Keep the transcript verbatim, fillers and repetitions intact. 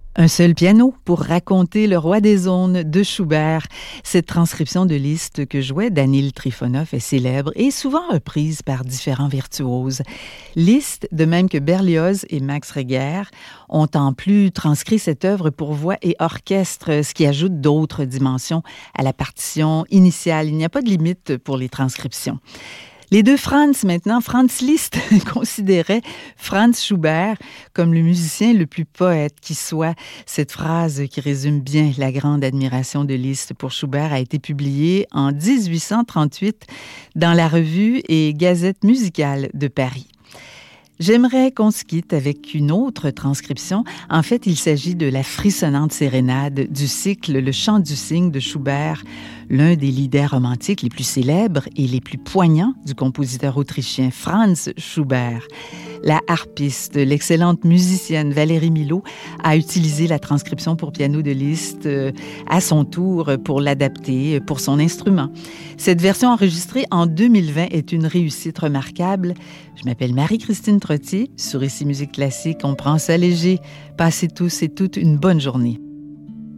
Un seul piano pour raconter Le Roi des Aulnes de Schubert. Cette transcription de Liszt que jouait Danil Trifonov est célèbre et souvent reprise par différents virtuoses. Liszt, de même que Berlioz et Max Reger, ont en plus transcrit cette œuvre pour voix et orchestre, ce qui ajoute d'autres dimensions à la partition initiale. Il n'y a pas de limite pour les transcriptions. Les deux Franz, maintenant, Franz Liszt considérait Franz Schubert comme le musicien le plus poète qui soit. Cette phrase qui résume bien la grande admiration de Liszt pour Schubert a été publiée en dix-huit cent trente-huit dans la revue et Gazette musicale de Paris. J'aimerais qu'on se quitte avec une autre transcription. En fait, il s'agit de la frissonnante sérénade du cycle Le Chant du Cygne de Schubert, l'un des leaders romantiques les plus célèbres et les plus poignants du compositeur autrichien Franz Schubert. La harpiste, l'excellente musicienne Valérie Milhaud, a utilisé la transcription pour piano de Liszt euh, à son tour pour l'adapter pour son instrument. Cette version enregistrée en deux mille vingt est une réussite remarquable. Je m'appelle Marie-Christine Trottier. Sur Ici Musique Classique, on prend ça léger. Passez tous et toutes une bonne journée.